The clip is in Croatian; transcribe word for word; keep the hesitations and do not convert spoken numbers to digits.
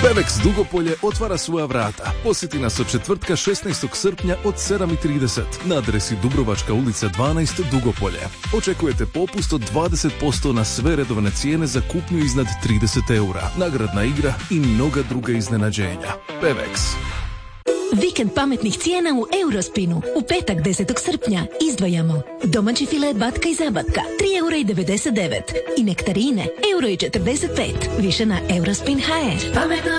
Pevex Dugopolje otvara svoja vrata. Posjeti nas od četvrtka šesnaestog srpnja od sedam i trideset na adresi Dubrovačka ulica dvanaest Dugopolje. Očekujete popust od dvadeset posto na sve redovne cijene za kupnju iznad trideset eura, nagradna igra i mnoga druga iznenađenja. Pevex. Vikend pametnih cijena u Eurospinu. U petak desetog srpnja izdvajamo domaći filet batka i zabatka tri eura i devedeset devet i nektarine euro i četrdeset pet. Više na Eurospin точка hr.